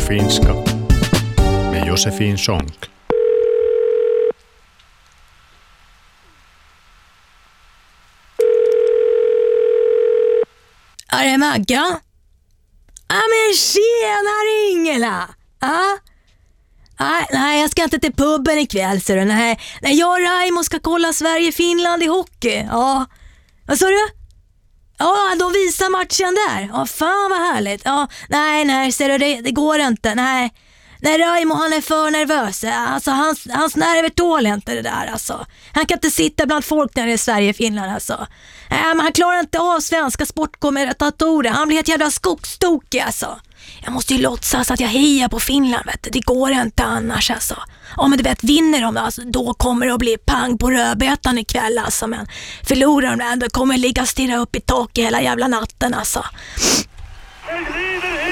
finska med Josefin Sonck. Är det Magga? Ja men tjena Ingela! Ja? Nej, jag ska inte till puben ikväll så nej. Jag och Raimo ska kolla Sverige-Finland i hockey. Ja. Vad sa du? Ja, de visar matchen där. Ja, fan vad härligt. Ja, nej, ser du det går inte. Nej, Raimo han är för nervös. Alltså hans nerver tål inte det där alltså. Han kan inte sitta bland folk när det är Sverige-Finland alltså. Men han klarar inte av svenska sportkommentatorer. Han blir ett jävla skogstokig alltså. Jag måste ju låtsas att jag hejar på Finland, vet du. Det går inte annars alltså. Om du vet, vinner de alltså, då kommer det att bli pang på rödbetan ikväll alltså. Men förlorar de då kommer ligga och stirra upp i taket hela jävla natten alltså.